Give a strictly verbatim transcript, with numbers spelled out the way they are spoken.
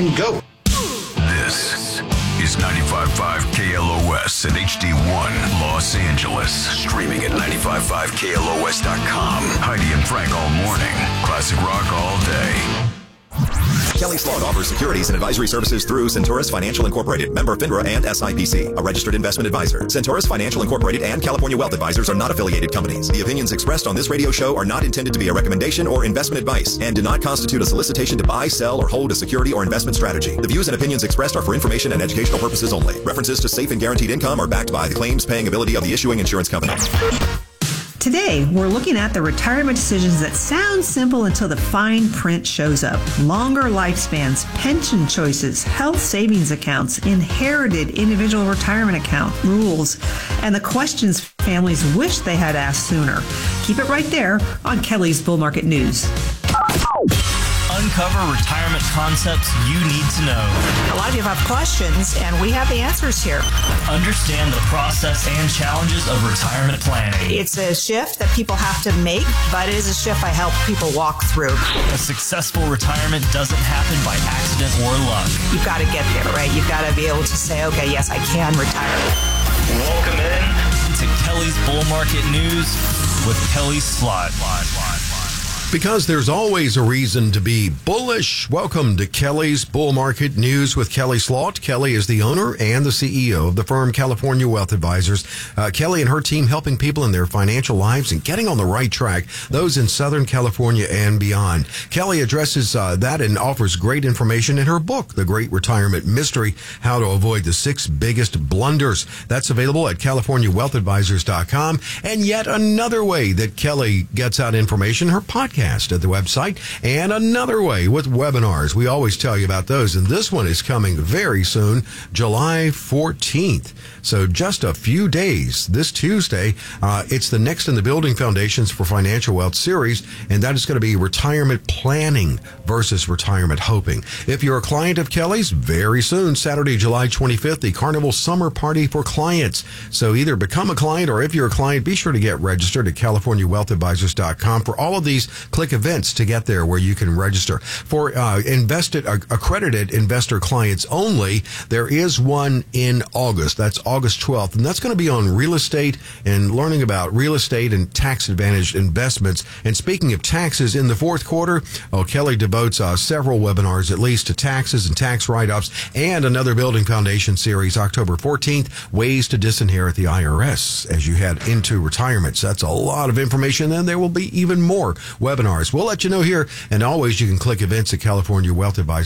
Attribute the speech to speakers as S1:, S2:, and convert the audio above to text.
S1: and go.
S2: This is ninety-five point five K L O S and H D one Los Angeles. Streaming at nine five five K L O S dot com. Heidi and Frank all morning. Classic rock all day.
S3: Kelly Sloan offers securities and advisory services through Centaurus Financial Incorporated, member FINRA and S I P C, a registered investment advisor. Centaurus Financial Incorporated and California Wealth Advisors are not affiliated companies. The opinions expressed on this radio show are not intended to be a recommendation or investment advice and do not constitute a solicitation to buy, sell, or hold a security or investment strategy. The views and opinions expressed are for information and educational purposes only. References to safe and guaranteed income are backed by the claims-paying ability of the issuing insurance company.
S4: Today, we're looking at the retirement decisions that sound simple until the fine print shows up. Longer lifespans, pension choices, health savings accounts, inherited individual retirement account rules, and the questions families wish they had asked sooner. Keep it right there on Kelly's Bull Market News.
S5: Uncover retirement concepts you need to know.
S6: A lot of you have questions, and we have the answers here.
S5: Understand the process and challenges of retirement planning.
S6: It's a shift that people have to make, but it is a shift I help people walk through.
S5: A successful retirement doesn't happen by accident or luck.
S6: You've got to get there, right? You've got to be able to say, okay, yes, I can retire.
S5: Welcome in to Kelly's Bull Market News with Kelly Slot.
S7: Because there's always a reason to be bullish. Welcome to Kelly's Bull Market News with Kelly Slot. Kelly is the owner and the C E O of the firm California Wealth Advisors. Uh, Kelly and her team helping people in their financial lives and getting on the right track, those in Southern California and beyond. Kelly addresses uh, that and offers great information in her book, The Great Retirement Mystery, How to Avoid the Six Biggest Blunders. That's available at California Wealth Advisors dot com. And yet another way that Kelly gets out information, her podcast at the website, and another way with webinars. We always tell you about those, and this one is coming very soon, July fourteenth. So just a few days, this Tuesday, uh, it's the Next in the Building Foundations for Financial Wealth series, and that is going to be retirement planning versus retirement hoping. If you're a client of Kelly's, very soon, Saturday, July twenty-fifth, the Carnival Summer Party for Clients. So either become a client, or if you're a client, be sure to get registered at California Wealth Advisors dot com for all of these. Click events to get there where you can register. For uh, invested, uh, accredited investor clients only, there is one in August. That's August twelfth, and that's going to be on real estate and learning about real estate and tax-advantaged investments. And speaking of taxes, in the fourth quarter, oh, Kelly devotes uh, several webinars at least to taxes and tax write-offs, and another Building Foundation series, October fourteenth, Ways to Disinherit the I R S as you head into retirement. So that's a lot of information, and there will be even more webinars. We'll let you know here, and always you can click events at California Wealth Advisors